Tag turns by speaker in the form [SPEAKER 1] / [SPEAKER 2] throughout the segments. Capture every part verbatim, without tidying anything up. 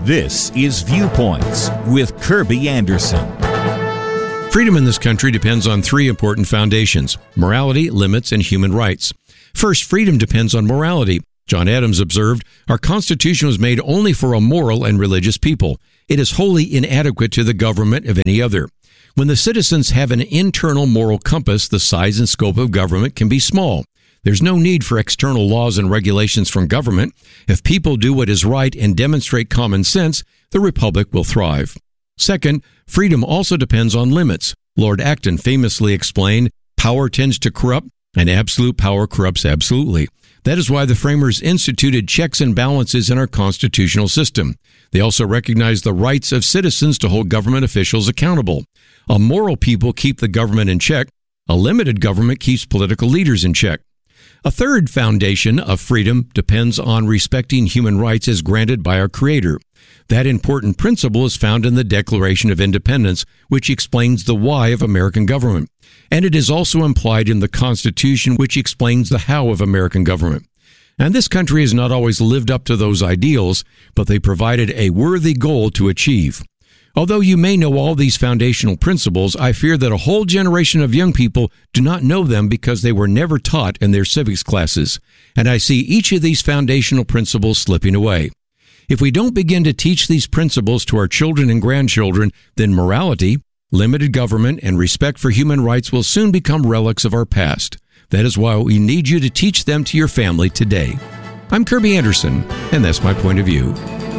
[SPEAKER 1] This is Viewpoints with Kirby Anderson.
[SPEAKER 2] Freedom in this country depends on three important foundations: morality, limits, and human rights. First, freedom depends on morality. John Adams observed, "Our Constitution was made only for a moral and religious people. It is wholly inadequate to the government of any other." When the citizens have an internal moral compass, the size and scope of government can be small. There's no need for external laws and regulations from government. If people do what is right and demonstrate common sense, the republic will thrive. Second, freedom also depends on limits. Lord Acton famously explained, "Power tends to corrupt, and absolute power corrupts absolutely." That is why the framers instituted checks and balances in our constitutional system. They also recognized the rights of citizens to hold government officials accountable. A moral people keep the government in check. A limited government keeps political leaders in check. A third foundation of freedom depends on respecting human rights as granted by our Creator. That important principle is found in the Declaration of Independence, which explains the why of American government. And it is also implied in the Constitution, which explains the how of American government. And this country has not always lived up to those ideals, but they provided a worthy goal to achieve. Although you may know all these foundational principles, I fear that a whole generation of young people do not know them because they were never taught in their civics classes. And I see each of these foundational principles slipping away. If we don't begin to teach these principles to our children and grandchildren, then morality, limited government, and respect for human rights will soon become relics of our past. That is why we need you to teach them to your family today. I'm Kirby Anderson, and that's my point of view.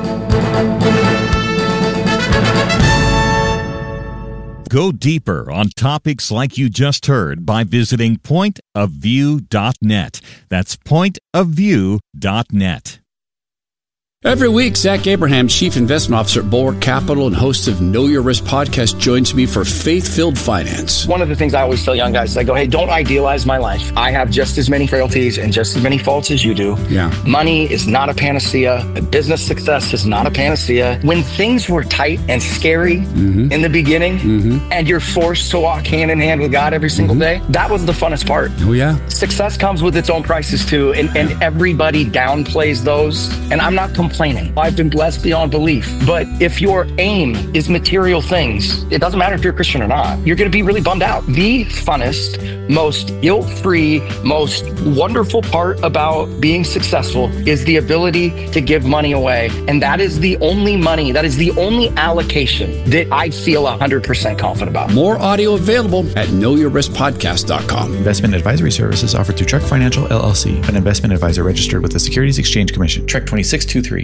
[SPEAKER 1] Go deeper on topics like you just heard by visiting point of view dot net. That's point of view dot net.
[SPEAKER 3] Every week, Zach Abraham, Chief Investment Officer at Bulwark Capital and host of Know Your Risk podcast, joins me for Faith-Filled Finance.
[SPEAKER 4] One of the things I always tell young guys is I go, hey, don't idealize my life. I have just as many frailties and just as many faults as you do.
[SPEAKER 3] Yeah.
[SPEAKER 4] Money is not a panacea. Business success is not a panacea. When things were tight and scary mm-hmm. in the beginning mm-hmm. and you're forced to walk hand in hand with God every single mm-hmm. day, that was the funnest part.
[SPEAKER 3] Oh, yeah.
[SPEAKER 4] Success comes with its own prices too, and, and everybody downplays those. And I'm not complaining. I've been blessed beyond belief. But if your aim is material things, it doesn't matter if you're a Christian or not, you're going to be really bummed out. The funnest, most guilt-free, most wonderful part about being successful is the ability to give money away. And that is the only money, that is the only allocation that I feel one hundred percent confident about.
[SPEAKER 3] More audio available at know your risk podcast dot com.
[SPEAKER 5] Investment advisory services offered through Trek Financial, L L C, an investment advisor registered with the Securities Exchange Commission. Trek twenty-six twenty-three.